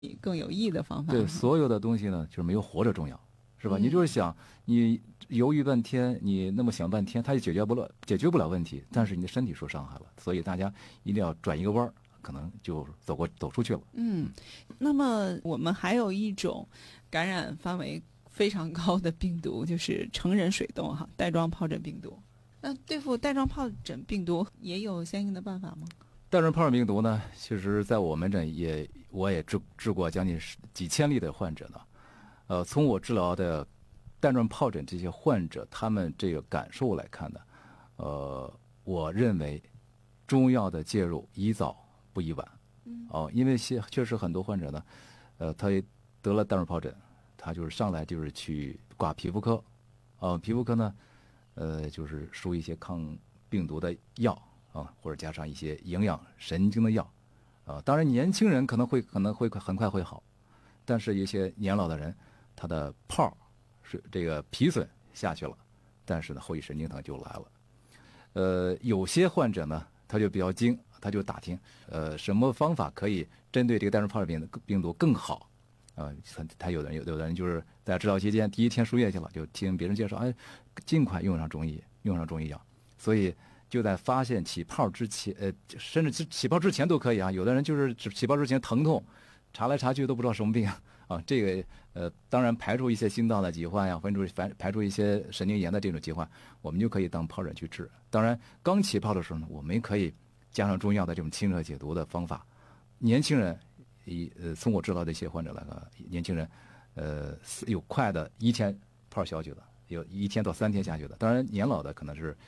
更有益的方法。 对，所有的东西呢，就是没有活着重要，是吧？你就是想，你犹豫半天，你那么想半天，它也解决不了问题，但是你的身体受伤害了，所以大家一定要转一个弯儿，可能就走出去了。 那么我们还有一种感染范围非常高的病毒，就是成人水痘带状疱疹病毒。那对付带状疱疹病毒也有相应的办法吗？ 带状疱疹病毒呢，其实在我们这我也治过将近几千例的患者呢。从我治疗的带状疱疹这些患者，他们这个感受来看呢，我认为中药的介入宜早不宜晚。因为确实很多患者呢，他得了带状疱疹，他就是上来就是去挂皮肤科，皮肤科呢，就是输一些抗病毒的药或者加上一些营养神经的药，当然年轻人可能会很快会好，但是一些年老的人，他的泡是这个皮损下去了，但是呢后遗神经疼就来了。有些患者呢，他就比较精，他就打听，什么方法可以针对这个带状疱疹病毒更好。他有的人就是在治疗期间第一天输液去了，就听别人介绍，尽快用上中医药。所以就在发现起泡之前，甚至起泡之前都可以啊。有的人就是起泡之前疼痛，查来查去都不知道什么病啊。这个当然排除一些心脏的疾患呀，排除一些神经炎的这种疾患，我们就可以当疱疹去治。当然刚起泡的时候呢，我们可以加上中药的这种清热解毒的方法。年轻人从我治疗的一些患者来看，年轻人有快的一天泡下去的，有1天到3天下去的。当然年老的可能是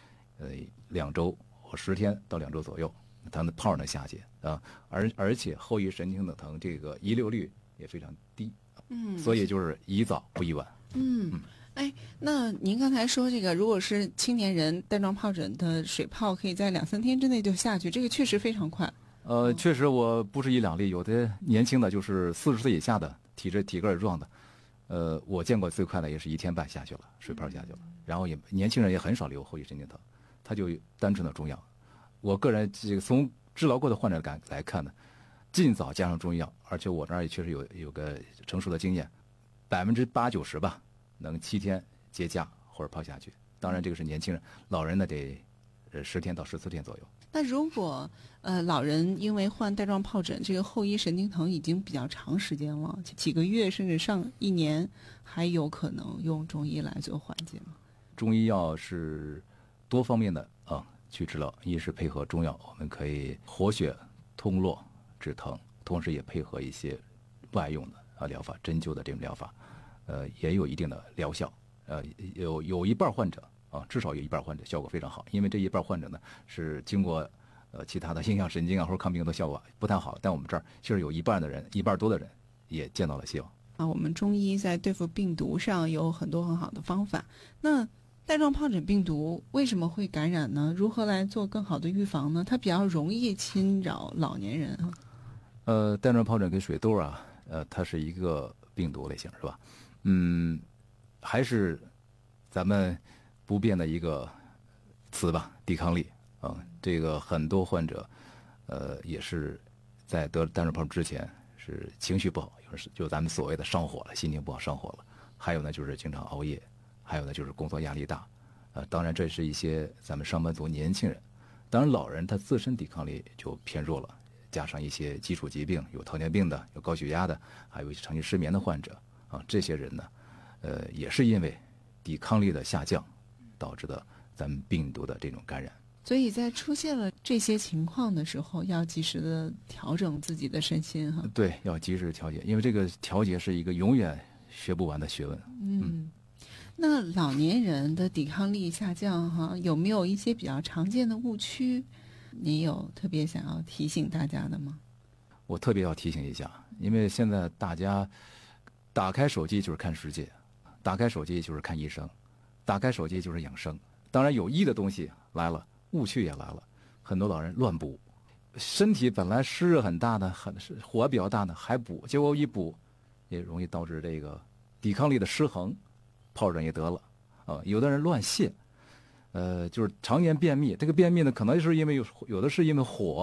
2周或10天到2周左右，他的泡能下去啊。而且后遗神经的疼，这个遗留率也非常低。所以就是宜早不宜晚。 那您刚才说这个，如果是青年人带状疱疹的水泡，可以在2-3天之内就下去，这个确实非常快。 确实我不是1、2例，有的年轻的就是40岁以下的体格儿壮的，我见过最快的也是1天半下去了，水泡下去了。然后年轻人也很少留后遗神经疼，他就单纯的中药。我个人这个从治疗过的患者来看呢，尽早加上中医药，而且我这儿也确实有个成熟的经验，80%-90%吧，能7天结痂或者泡下去。当然这个是年轻人，老人呢得10天到14天左右。 那如果老人因为患带状疱疹，这个后遗神经疼已经比较长时间了，几个月甚至上1年，还有可能用中医来做缓解吗？ 中医药是多方面的去治疗，一是配合中药，我们可以活血通络止疼，同时也配合一些外用的疗法，针灸的这种疗法，也有一定的疗效。有一半患者至少有一半患者效果非常好，因为这一半患者呢是经过其他的营养神经或者抗病毒的效果不太好，但我们这儿其实有一半多的人也见到了希望。 我们中医在对付病毒上有很多很好的方法。那带状疱疹病毒为什么会感染呢？如何来做更好的预防呢？它比较容易侵扰老年人带状疱疹跟水痘它是一个病毒类型，是吧？还是咱们不变的一个词吧，抵抗力这个很多患者也是在得带状疱疹之前是情绪不好，就咱们所谓的上火了，心情不好上火了。还有呢就是经常熬夜，还有呢就是工作压力大。当然这是一些咱们上班族年轻人。当然老人他自身抵抗力就偏弱了，加上一些基础疾病，有糖尿病的，有高血压的，还有一些长期失眠的患者这些人呢也是因为抵抗力的下降导致的咱们病毒的这种感染。 所以在出现了这些情况的时候，要及时的调整自己的身心对，要及时调节，因为这个调节是一个永远学不完的学问。 那老年人的抵抗力下降有没有一些比较常见的误区？你有特别想要提醒大家的吗？ 我特别要提醒一下，因为现在大家打开手机就是看世界，打开手机就是看医生，打开手机就是养生。当然有益的东西来了，误区也来了，很多老人乱补，身体本来湿热很大的，火比较大的还补，结果一补也容易导致这个抵抗力的失衡，疱疹也得了有的人乱泻，就是常年便秘，这个便秘呢可能是因为有的是因为火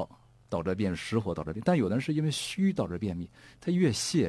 导致便秘，实火导致便秘，但有的人是因为虚导致便秘，他越泻